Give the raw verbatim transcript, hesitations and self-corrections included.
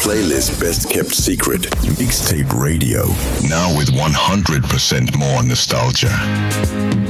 playlist best kept secret. Mixtape Radio. Now with one hundred percent more nostalgia.